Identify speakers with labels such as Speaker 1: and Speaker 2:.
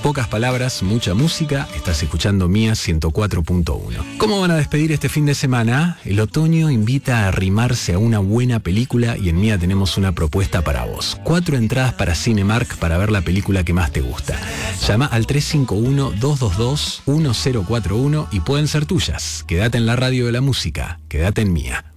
Speaker 1: Pocas palabras, mucha música. Estás escuchando Mía 104.1. ¿Cómo van a despedir este fin de semana? El otoño invita a arrimarse a una buena película y en Mía tenemos una propuesta para vos. 4 entradas para Cinemark para ver la película que más te gusta. Llama al 351-222-1041 y pueden ser tuyas. Quédate en la radio de la música. Quédate en Mía.